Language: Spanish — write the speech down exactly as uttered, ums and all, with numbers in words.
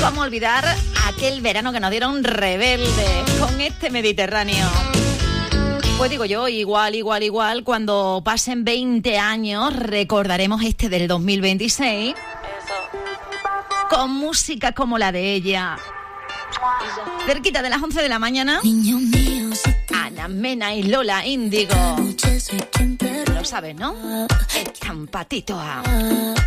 Vamos a olvidar aquel verano que nos dieron rebeldes con este Mediterráneo. Pues digo yo, igual, igual, igual, cuando pasen veinte años recordaremos este del dos mil veintiséis con música como la de ella. Cerquita de las once de la mañana, Ana Mena y Lola Índigo. Lo sabes, ¿no? Estampatito a...